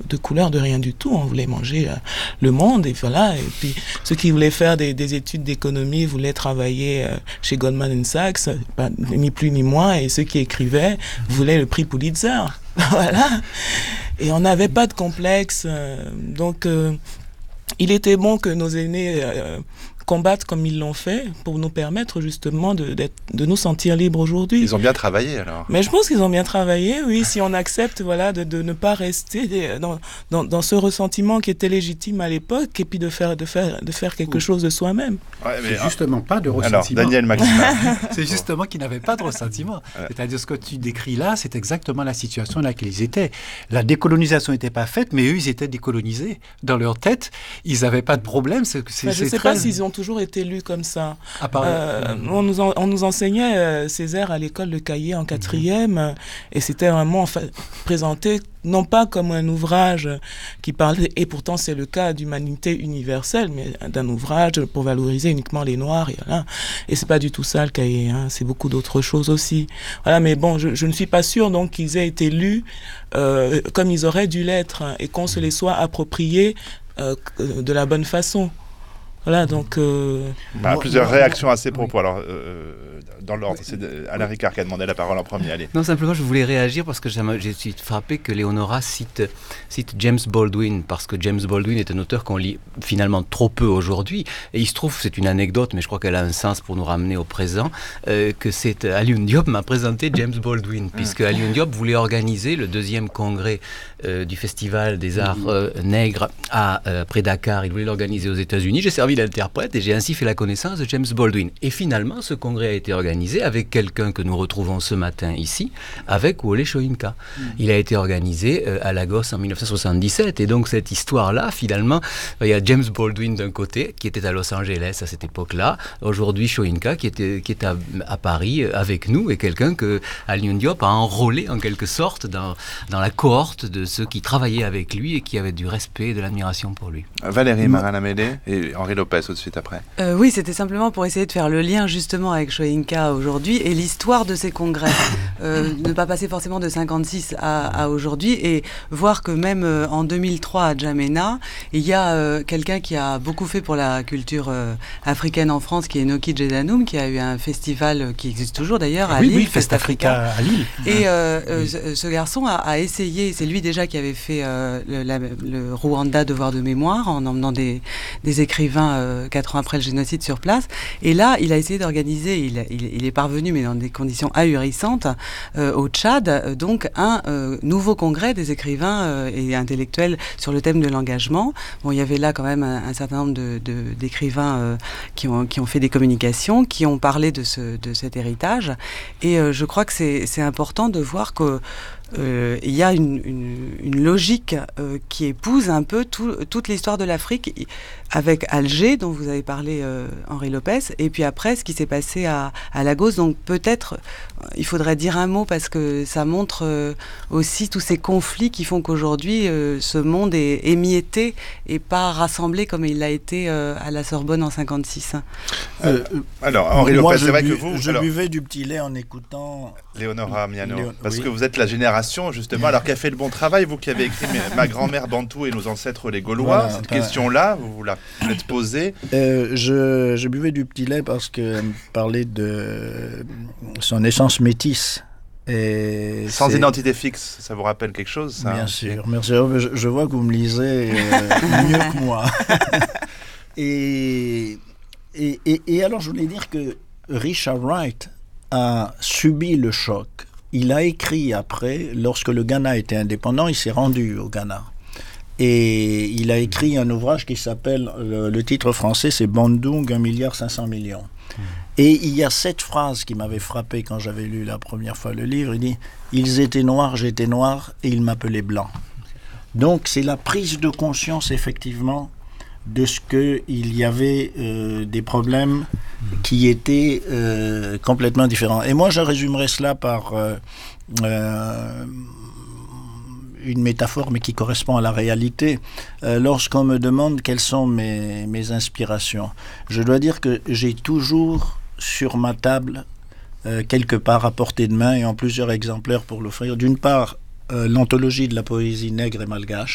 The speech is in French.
de couleur de rien du tout. On voulait manger le monde, et voilà. Et puis, ceux qui voulaient faire des études d'économie voulaient travailler chez Goldman Sachs, ni plus ni moins, et ceux qui écrivaient voulaient le prix Pulitzer. Voilà. Et on n'avait pas de complexe. Donc, il était bon que nos aînés combattent comme ils l'ont fait pour nous permettre justement de nous sentir libres aujourd'hui. Ils ont bien travaillé alors. Mais je pense qu'ils ont bien travaillé, oui, si on accepte de ne pas rester dans ce ressentiment qui était légitime à l'époque, et puis de faire quelque chose de soi-même. Ouais, mais c'est justement pas de ressentiment. Alors, Daniel Maxima. C'est justement qu'ils n'avaient pas de ressentiment. C'est-à-dire ce que tu décris là, c'est exactement la situation dans laquelle ils étaient. La décolonisation n'était pas faite, mais eux, ils étaient décolonisés. Dans leur tête, ils n'avaient pas de problème. Je ne sais pas s'ils ont toujours été lus comme ça. On nous enseignait Césaire à l'école de Cahiers en 4e, et c'était vraiment présenté non pas comme un ouvrage qui parlait, et pourtant c'est le cas, d'humanité universelle, mais d'un ouvrage pour valoriser uniquement les Noirs. Et c'est pas du tout ça le Cahier, c'est beaucoup d'autres choses aussi. Voilà, mais bon, je ne suis pas sûre donc qu'ils aient été lus comme ils auraient dû l'être, et qu'on se les soit appropriés de la bonne façon. Voilà, donc... plusieurs réactions à ces propos. Alors, dans l'ordre, c'est Alain Ricard qui a demandé la parole en premier. Allez. Non, simplement, je voulais réagir parce que j'ai suis frappé que Léonora cite James Baldwin, parce que James Baldwin est un auteur qu'on lit finalement trop peu aujourd'hui. Et il se trouve, c'est une anecdote, mais je crois qu'elle a un sens pour nous ramener au présent, que c'est Alioune Diop m'a présenté James Baldwin, puisque Alioune Diop voulait organiser le 2e congrès du Festival des Arts Nègres près Dakar. Il voulait l'organiser aux États-Unis. J'ai servi d'interprète et j'ai ainsi fait la connaissance de James Baldwin. Et finalement, ce congrès a été organisé avec quelqu'un que nous retrouvons ce matin ici, avec Wole Soyinka. Il a été organisé à Lagos en 1977. Et donc, cette histoire-là, finalement, il y a James Baldwin d'un côté, qui était à Los Angeles à cette époque-là. Aujourd'hui, Soyinka, qui est à Paris avec nous, et quelqu'un que Alioune Diop a enrôlé en quelque sorte dans la cohorte de ceux qui travaillaient avec lui et qui avaient du respect et de l'admiration pour lui. Valérie Marin-Lamédé et Henri Lopez tout de suite après. Oui, c'était simplement pour essayer de faire le lien justement avec Soyinka aujourd'hui et l'histoire de ces congrès. Ne pas passer forcément de 56 à aujourd'hui, et voir que même en 2003 à N'Djamena, il y a quelqu'un qui a beaucoup fait pour la culture africaine en France, qui est Noki Djedanoum, qui a eu un festival qui existe toujours d'ailleurs à Lille, Fest Africa à Lille. Et ce garçon a essayé, c'est lui déjà qui avait fait le Rwanda Devoir de mémoire en emmenant des écrivains 4 ans après le génocide sur place. Et là, il a essayé d'organiser, il est parvenu, mais dans des conditions ahurissantes, au Tchad, donc un nouveau congrès des écrivains et intellectuels sur le thème de l'engagement. Bon, il y avait là quand même un certain nombre d'écrivains qui ont fait des communications, qui ont parlé de cet héritage. Et je crois que c'est important de voir que il y a une logique qui épouse un peu toute l'histoire de l'Afrique, avec Alger, dont vous avez parlé, Henri Lopez, et puis après, ce qui s'est passé à Lagos. Donc peut-être, il faudrait dire un mot, parce que ça montre aussi tous ces conflits qui font qu'aujourd'hui, ce monde est émietté et pas rassemblé comme il l'a été à la Sorbonne en 56. Alors, Henri Lopez, c'est vrai que vous... Je buvais du petit lait en écoutant... Léonora Miano, parce que vous êtes la génération, justement, alors qui a fait le bon travail, vous qui avez écrit Ma grand-mère Bantou et nos ancêtres les Gaulois, voilà, cette question-là, vous l'êtes posée. Je buvais du petit lait parce que parlait de son essence métisse. Et sans identité fixe, ça vous rappelle quelque chose, ça? Bien sûr, merci. Je vois que vous me lisez mieux que moi. Et alors, je voulais dire que Richard Wright a subi le choc. Il a écrit après, lorsque le Ghana était indépendant, il s'est rendu au Ghana. Et il a écrit un ouvrage qui s'appelle, le titre français, c'est Bandung, 1,5 milliard. Et il y a cette phrase qui m'avait frappé quand j'avais lu la première fois le livre. Il dit « Ils étaient noirs, j'étais noir, et ils m'appelaient blanc ». Donc c'est la prise de conscience, effectivement, de ce qu'il y avait des problèmes qui étaient complètement différents. Et moi, je résumerais cela par une métaphore, mais qui correspond à la réalité. Lorsqu'on me demande quelles sont mes inspirations, je dois dire que j'ai toujours sur ma table, quelque part à portée de main et en plusieurs exemplaires pour l'offrir, d'une part, l'anthologie de la poésie nègre et malgache,